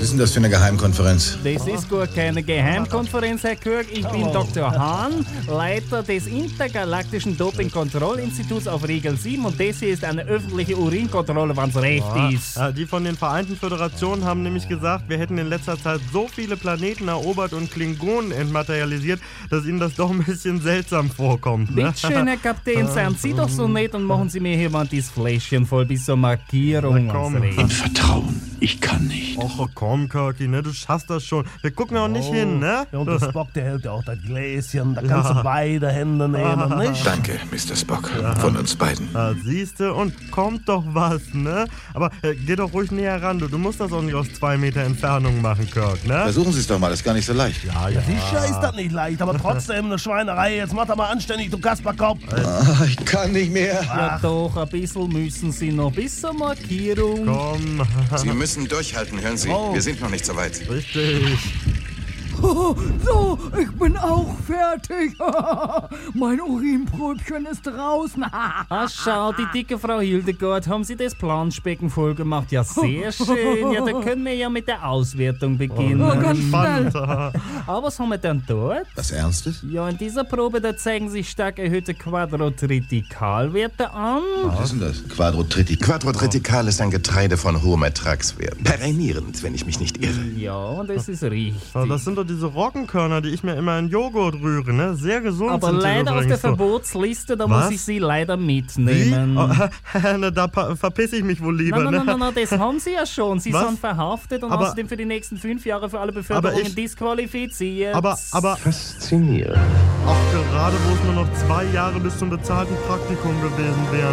ist denn das für eine Geheimkonferenz? Das ist gar keine Geheimkonferenz, Herr Kirk. Ich bin Dr. Hahn, Leiter des Intergalaktischen Dopingkontrollinstituts auf Riegel 7 und das hier ist eine öffentliche Urinkontrolle, wenn's recht ist. Die von den Vereinten Föderationen haben nämlich gesagt, wir hätten in letzter Zeit so viele Planeten erobert und Klingonen entmaterialisiert, dass ihnen das doch ein bisschen seltsam vorkommt. Ne? Bitte schön, Herr Kapitän, seien Sie doch so nett und machen Sie mir hier mal dieses Fläschchen voll bis zur Markierung. In Vertrauen. Ich kann nicht. Och komm, Kirky, ne? Du schaffst das schon. Wir gucken auch nicht hin, ne? Ja, und der Spock, der hält ja auch das Gläschen. Da kannst du beide Hände nehmen, nicht? Danke, Mr. Spock. Von uns beiden. Siehste, und kommt doch was, ne? Aber geh doch ruhig näher ran, du musst das auch nicht aus 2 Meter Entfernung machen, Kirk, ne? Versuchen Sie es doch mal, das ist gar nicht so leicht. Ja, sicher ist das nicht leicht, aber trotzdem eine Schweinerei. Jetzt mach doch mal anständig, du Kasperkopf. Ich kann nicht mehr. Ja doch, ein bisschen müssen Sie noch bis zur Markierung. Komm. Sie müssen durchhalten, hören Sie. Wir sind noch nicht so weit. Richtig. So, ich bin auch fertig. Mein Urinpröbchen ist draußen. Schau, die dicke Frau Hildegard, haben Sie das Planschbecken voll gemacht? Ja, sehr schön. Ja, da können wir ja mit der Auswertung beginnen. Ganz schnell. Aber was haben wir denn dort? Was Ernstes? Ja, in dieser Probe, da zeigen sich stark erhöhte Quadrotritikalwerte an. Was ist denn das? Quadrotritik. Quadrotritikal ist ein Getreide von hohem Ertragswert. Perennierend, wenn ich mich nicht irre. Ja, das ist richtig. Das sind doch diese Roggenkörner, die ich mir immer in Joghurt rühre, ne? Sehr gesund Aber sind die leider auf der übrigens so. Verbotsliste, da Was? muss ich Sie leider mitnehmen. Na, da verpiss ich mich wohl lieber, Nein, das haben Sie ja schon. Sie Was? sind verhaftet und Aber- außerdem für die nächsten 5 Jahre für alle Beförderungen ich- disqualifiziert. Aber, Faszinierend. auch gerade wo es nur noch 2 Jahre bis zum bezahlten Praktikum gewesen wären.